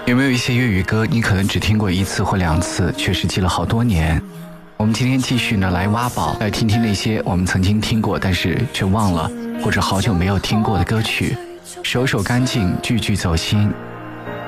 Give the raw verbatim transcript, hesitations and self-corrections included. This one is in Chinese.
有没有一些粤语歌你可能只听过一次或两次，却是记了好多年？我们今天继续呢来挖宝，来听听那些我们曾经听过但是却忘了或者好久没有听过的歌曲，首首干净，句句走心。